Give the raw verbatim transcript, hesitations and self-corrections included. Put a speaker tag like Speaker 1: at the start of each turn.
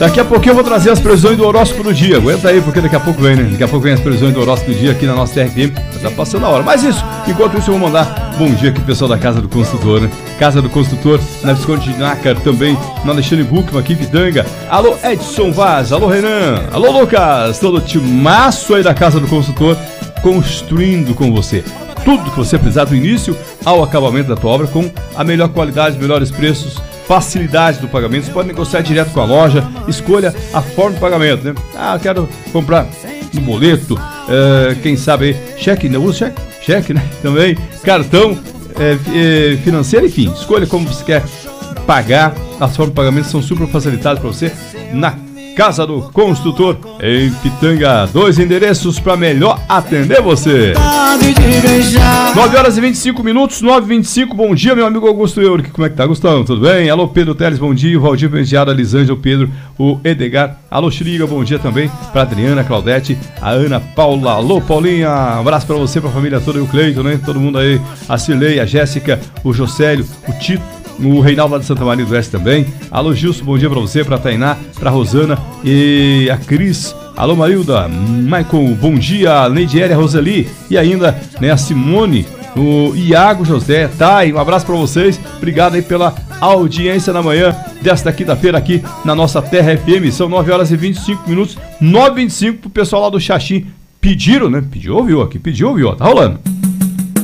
Speaker 1: Daqui a pouquinho eu vou trazer as previsões do horóscopo do dia. Aguenta aí, porque daqui a pouco vem, né? Daqui a pouco vem as previsões do horóscopo do dia aqui na nossa T R F M. Tá passando a hora. Mas isso, enquanto isso eu vou mandar bom dia aqui pro pessoal da Casa do Construtor, né? Casa do Construtor, na Visconde de Nácar, também na Alexandre Buchmann, aqui em Pitanga. Alô, Edson Vaz. Alô, Renan. Alô, Lucas. Todo o timaço aí da Casa do Construtor, construindo com você tudo que você precisar do início ao acabamento da tua obra, com a melhor qualidade, melhores preços, facilidade do pagamento. Você pode negociar direto com a loja, escolha a forma de pagamento, né? Ah, eu quero comprar no boleto, é, quem sabe aí, cheque, não usa cheque? Cheque, né? Também, cartão é, é, financeiro, enfim, escolha como você quer pagar. As formas de pagamento são super facilitadas para você na Casa do Construtor, em Pitanga. Dois endereços para melhor atender você. nove horas e vinte e cinco minutos, nove e vinte e cinco. Bom dia, meu amigo Augusto Eurico. Como é que tá, Gustavo? Tudo bem? Alô, Pedro Teles, bom dia. O Valdir Penteado, a Lisângela, o Pedro, o Edgar. Alô, Chiriga, bom dia também para Adriana, a Claudete, a Ana Paula. Alô, Paulinha. Um abraço para você, para a família toda, e o Cleiton, né? Todo mundo aí. A Cirlei, a Jéssica, o Jocélio, o Tito, o Reinaldo lá de Santa Maria do Oeste também. Alô, Gilson, bom dia pra você, pra Tainá, pra Rosana e a Cris. Alô, Marilda, Michael, bom dia, Neidiéria, Roseli e ainda, né, a Simone, o Iago, José, Thay, um abraço pra vocês. Obrigado aí pela audiência na manhã desta quinta-feira aqui na nossa Terra F M. São nove horas e vinte e cinco minutos, nove e vinte e cinco pro pessoal lá do Xaxim. Pediram, né? Pediu, ouviu aqui, pediu, ouviu, ó, tá rolando.